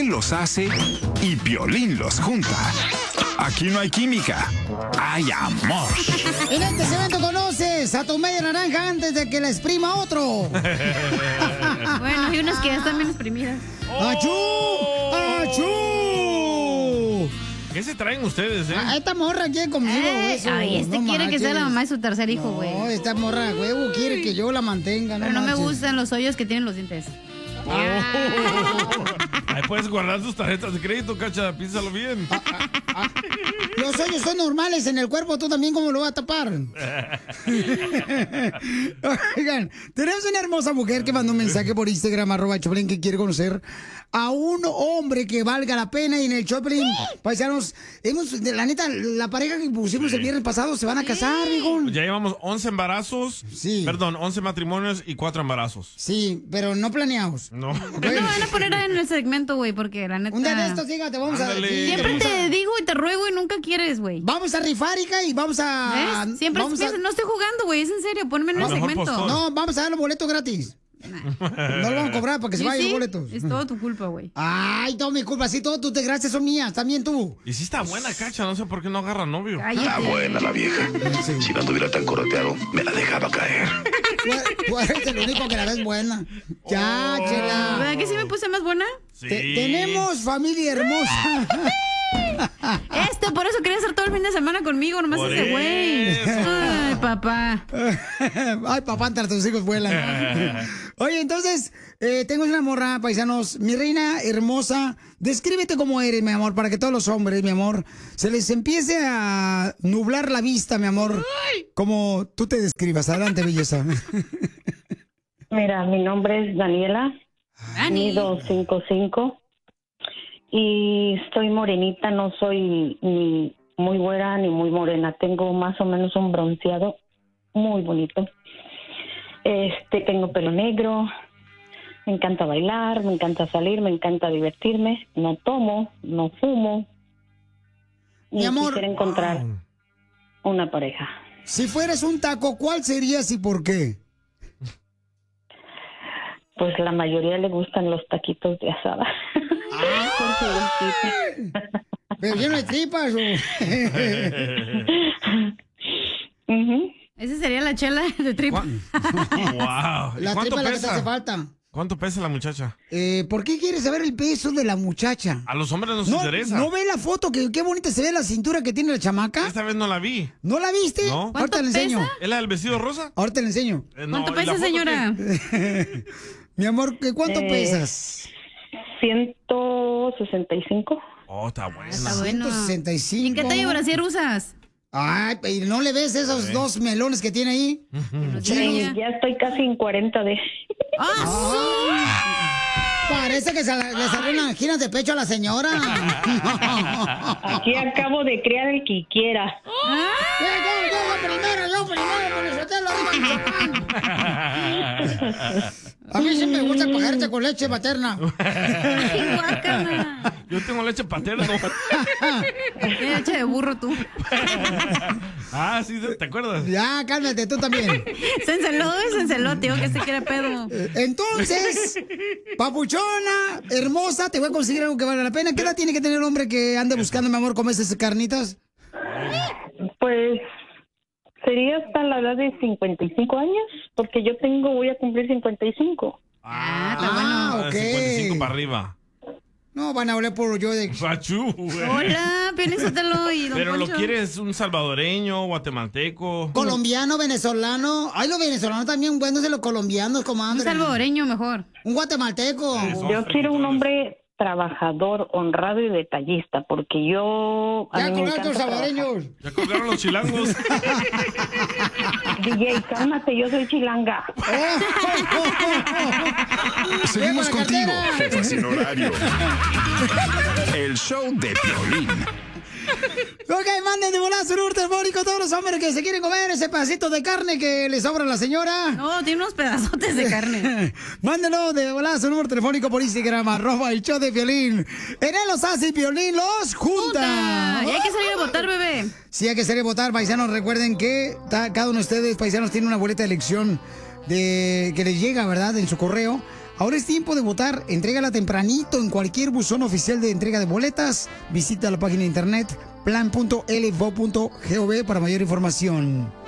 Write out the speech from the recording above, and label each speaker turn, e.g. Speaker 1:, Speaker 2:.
Speaker 1: Él los hace y Piolín los junta. Aquí no hay química, hay amor.
Speaker 2: En este segmento conoces a tu media naranja antes de que la exprima otro.
Speaker 3: Bueno, hay unas que ya están bien exprimidas.
Speaker 2: ¡Achú! ¡Achú!
Speaker 4: ¿Qué se traen ustedes,
Speaker 2: Esta morra quiere conmigo, eso.
Speaker 3: Ay,
Speaker 2: No
Speaker 3: quiere que sea la mamá de su tercer hijo, güey.
Speaker 2: No, esta morra, huevo, quiere que yo la mantenga.
Speaker 3: Pero no me
Speaker 2: manches.
Speaker 3: gustan los hoyos que tienen los dientes.
Speaker 4: Ahí puedes guardar tus tarjetas de crédito, Cacha, piénsalo bien.
Speaker 2: Los hoyos son normales en el cuerpo, tú también, ¿cómo lo vas a tapar? Oigan, tenemos una hermosa mujer que mandó un mensaje por Instagram, @Choplin, que quiere conocer a un hombre que valga la pena. Y en el Choplin, paisanos, la neta, la pareja que pusimos el viernes pasado se van a casar, hijo.
Speaker 4: Ya llevamos 11 embarazos, perdón, 11 matrimonios y 4 embarazos.
Speaker 2: Sí, pero no planeados.
Speaker 4: No.
Speaker 3: No van a poner en el segmento, güey, porque la neta...
Speaker 2: Un día de estos, fíjate, vamos
Speaker 4: Ándale.
Speaker 2: a...
Speaker 3: Siempre te digo y te ruego y nunca quieres, güey.
Speaker 2: Vamos a rifar, hija, y vamos a...
Speaker 3: ¿Ves? Siempre piensas, no estoy jugando, güey, es en serio, ponme en el segmento.
Speaker 2: No, vamos a dar los boletos gratis. No lo vamos a cobrar para que se vayan los boletos.
Speaker 3: Es todo tu culpa, güey.
Speaker 2: Ay, todo mi culpa, sí, todo tus desgracias son mías, también tú.
Speaker 4: Y sí está buena, Cacha, no sé por qué no agarra novio.
Speaker 5: Está buena la vieja. Si no anduviera tan coroteado, me la dejaba caer.
Speaker 2: Tú eres el único que la ves buena. Ya, chela.
Speaker 3: ¿Verdad que sí me puse más buena?
Speaker 4: Sí.
Speaker 2: Tenemos familia hermosa.
Speaker 3: Por eso quería hacer todo el fin de semana conmigo, nomás
Speaker 4: Por
Speaker 3: ese güey.
Speaker 4: eso.
Speaker 3: Ay, papá.
Speaker 2: Ay, papá, entre tus hijos vuelan. Oye, entonces, tengo una morra, paisanos. Mi reina hermosa, descríbete cómo eres, mi amor, para que todos los hombres, mi amor, se les empiece a nublar la vista, mi amor, como tú te describas. Adelante, belleza.
Speaker 6: Mira, mi nombre es Daniela, mido 5'5", y estoy morenita, no soy ni muy güera ni muy morena. Tengo más o menos un bronceado muy bonito. Tengo pelo negro, me encanta bailar, me encanta salir, me encanta divertirme. No tomo, no fumo.
Speaker 2: Mi amor,
Speaker 6: quisiera encontrar una pareja.
Speaker 2: Si fueras un taco, ¿cuál serías y por qué?
Speaker 6: Pues la mayoría le gustan los taquitos de asada.
Speaker 2: Pero lleno de tripas.
Speaker 3: Esa sería la chela de tripa.
Speaker 4: Wow.
Speaker 2: La
Speaker 4: ¿Cuánto
Speaker 2: tripa es la que te
Speaker 4: pesa?
Speaker 2: hace falta.
Speaker 4: ¿Cuánto pesa la muchacha?
Speaker 2: ¿Por qué quieres saber el peso de la muchacha?
Speaker 4: A los hombres nos interesa.
Speaker 2: ¿No ve la foto? Qué bonita se ve la cintura que tiene la chamaca.
Speaker 4: Esta vez no la vi.
Speaker 2: ¿No la viste?
Speaker 4: No.
Speaker 2: Ahorita le enseño.
Speaker 4: ¿Es la del vestido rosa?
Speaker 2: Ahorita le enseño.
Speaker 4: No,
Speaker 3: ¿Cuánto
Speaker 4: ¿y la
Speaker 3: pesa,
Speaker 4: foto
Speaker 3: señora?
Speaker 2: Mi amor, ¿cuánto pesas?
Speaker 6: 165.
Speaker 4: Oh, está buena.
Speaker 3: Está bueno.
Speaker 2: 165.
Speaker 3: ¿Y en qué talla brasier usas?
Speaker 2: Ay, ¿y no le ves esos dos melones que tiene ahí?
Speaker 6: Ya estoy casi en 40 de...
Speaker 2: Parece que le salieron anginas de pecho a la señora.
Speaker 6: Aquí acabo de criar el que quiera.
Speaker 2: Yo primero, Pelizotelo, a mí sí me gusta cogerte con leche materna.
Speaker 4: Yo tengo leche paterna.
Speaker 3: Leche de burro tú.
Speaker 4: Ah, sí, ¿te acuerdas?
Speaker 2: Ya, cálmate, tú también.
Speaker 3: Se enceló, tío, que se quiere pedo.
Speaker 2: Entonces, papuchona, hermosa, te voy a conseguir algo que valga la pena. ¿Qué edad tiene que tener el hombre que ande buscando, mi amor, comer esas carnitas?
Speaker 6: Pues sería hasta la edad de 55 años, porque yo voy a cumplir 55.
Speaker 2: Ah, ok.
Speaker 4: 55 para arriba.
Speaker 2: No, van a hablar por yo de...
Speaker 4: Pachú, güey.
Speaker 3: Hola, Piolín y don
Speaker 4: Pero
Speaker 3: Poncho.
Speaker 4: ¿lo quieres un salvadoreño, guatemalteco?
Speaker 2: Colombiano, venezolano. Ay, los venezolanos también buenos de los colombianos, comadre.
Speaker 3: Un salvadoreño mejor.
Speaker 2: Un guatemalteco.
Speaker 6: Yo quiero un hombre trabajador, honrado y detallista, porque yo... a
Speaker 2: Ya
Speaker 6: mí me
Speaker 2: colgaron tus
Speaker 6: encanta
Speaker 2: salvadoreños.
Speaker 4: Ya colgaron los chilangos.
Speaker 6: DJ, cálmate, yo soy chilanga.
Speaker 1: Seguimos contigo, jefa sin horario. El show de Piolín.
Speaker 2: Ok, manden de volada su número telefónico a todos los hombres que se quieren comer ese pedacito de carne que les sobra a la señora.
Speaker 3: No, tiene unos pedazotes de carne.
Speaker 2: Mándenlo de volada su número telefónico por Instagram, @el show de Piolín. En él los hace y Piolín los junta.
Speaker 3: Y hay que salir a votar, bebé.
Speaker 2: Sí, hay que salir a votar, paisanos. Recuerden que cada uno de ustedes, paisanos, tiene una boleta de elección que les llega, ¿verdad? En su correo Ahora es tiempo de votar. Entrégala tempranito en cualquier buzón oficial de entrega de boletas. Visita la página de internet plan.lvo.gov para mayor información.